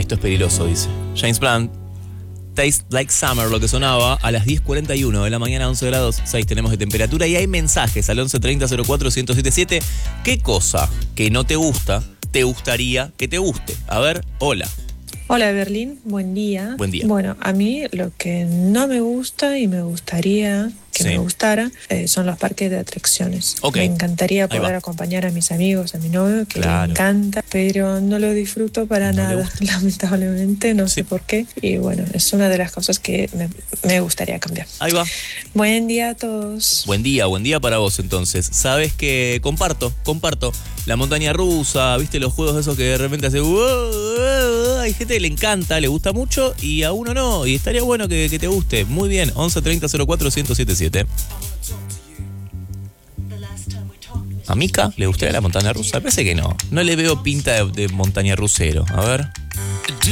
Esto es peligroso, dice. James Blunt, Taste Like Summer, lo que sonaba a las 10:41 de la mañana, 11 grados 6 tenemos de temperatura y hay mensajes al 1130-04-1077. ¿Qué cosa que no te gusta, te gustaría que te guste? A ver, hola. Hola Berlín, buen día. Buen día. Bueno, a mí lo que no me gusta y me gustaría que me gustara son los parques de atracciones. Okay. Me encantaría Ahí poder va. acompañar a mis amigos, a mi novio, que Claro. le encanta, pero no lo disfruto para No le nada, gusta. lamentablemente, no sé Sí. por qué. Y bueno, es una de las cosas que me gustaría cambiar. Ahí va. Buen día a todos. Buen día para vos entonces. Sabes que comparto la montaña rusa, viste los juegos esos que de repente hace hay gente que le encanta, le gusta mucho y a uno no, y estaría bueno que te guste. Muy bien, 1130-04-1077. ¿A Mika le gustaría la montaña rusa? Parece que no le veo pinta de montaña rusero. A ver.